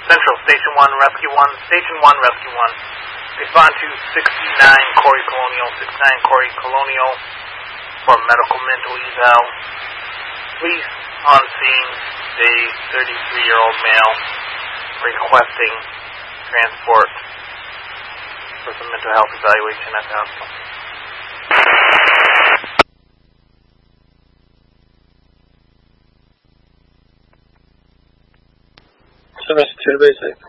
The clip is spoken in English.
Central, Station 1, Rescue 1. Station 1, Rescue 1. Respond to 69 Corey Colonial, 69 Corey Colonial for medical mental eval. Police on scene, a 33-year-old male requesting transport for some mental health evaluation at the hospital. Service 2 basic.